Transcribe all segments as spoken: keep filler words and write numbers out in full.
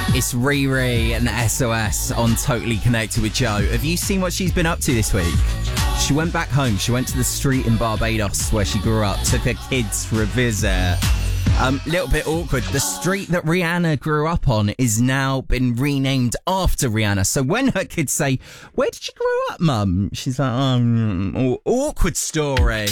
It's Riri and S O S on Totally Connected with Joe. Have you seen what she's been up to this week? She went back home. She went to the street in Barbados where she grew up, took her kids for a visit. Um, little bit awkward. The street that Rihanna grew up on is now been renamed after Rihanna. So when her kids say, "Where did you grow up, Mum?" She's like, um, awkward story.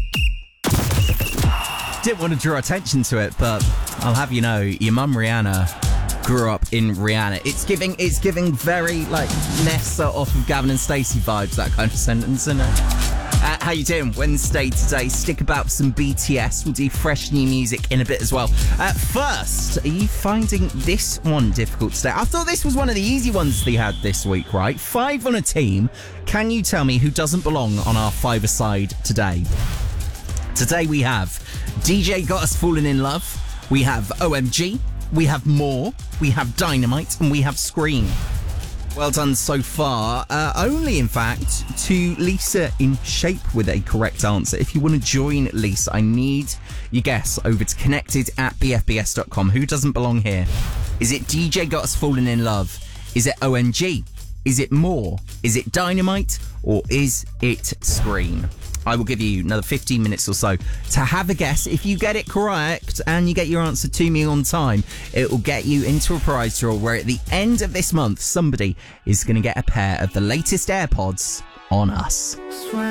Didn't want to draw attention to it, but I'll have you know, your mum Rihanna grew up in Rihanna. It's giving, it's giving very like Nessa off of Gavin and Stacey vibes, that kind of sentence, isn't it? Uh, how you doing? Wednesday today. Stick about some B T S. We'll do fresh new music in a bit as well. Uh, first, are you finding this one difficult today? I thought this was one of the easy ones they had this week, right? Five on a team. Can you tell me who doesn't belong on our five-a-side today? Today we have D J Got Us Falling in Love. We have O M G. We have More. We have Dynamite. And we have Scream. Well done so far. Uh, only, in fact, to Lisa in Shape with a correct answer. If you want to join Lisa, I need your guess over to connected at b f b s dot com. Who doesn't belong here? Is it D J Got Us Falling in Love? Is it O M G? Is it More? Is it Dynamite? Or is it Scream? I will give you another fifteen minutes or so to have a guess. If you get it correct and you get your answer to me on time, it will get you into a prize draw where at the end of this month, somebody is going to get a pair of the latest AirPods on us.